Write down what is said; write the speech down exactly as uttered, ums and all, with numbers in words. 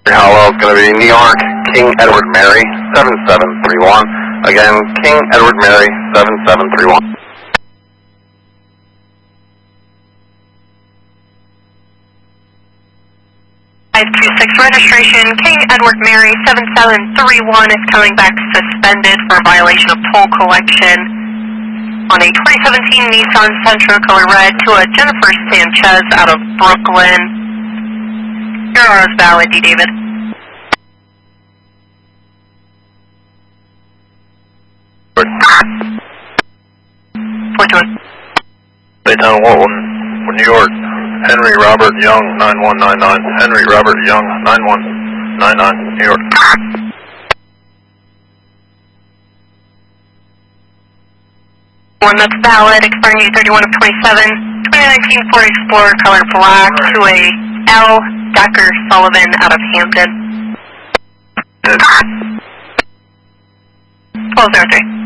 Hello, it's going to be New York, King Edward Mary, seven seven three one. Again, King Edward Mary, seven seven three one. five two six registration, King Edward Mary, seven seven three one is coming back suspended for violation of toll collection on a twenty seventeen Nissan Sentra color red to a Jennifer Sanchez out of Brooklyn. Your R O is valid, D. David. Which one? Daytona Walton, New York. Henry Robert Young, nine one nine nine. Henry Robert Young, nine one nine nine, New York. One that's valid, expiring eight thirty-one of twenty-seven. twenty nineteen Ford Explorer, color black, to a L. Decker Sullivan out of Hampton. twelve oh three.